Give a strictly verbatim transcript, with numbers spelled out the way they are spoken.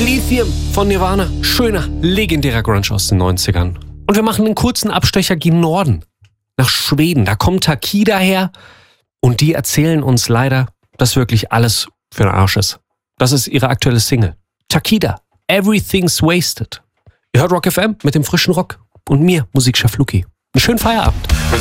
Lithium von Nirvana. Schöner, legendärer Grunge aus den neunzigern. Und wir machen einen kurzen Abstecher gen Norden. Nach Schweden. Da kommt Takida her. Und die erzählen uns leider, dass wirklich alles für den Arsch ist. Das ist ihre aktuelle Single. Takida, Everything's Wasted. Ihr hört Rock F M mit dem frischen Rock. Und mir, Musikchef Luki. Einen schönen Feierabend.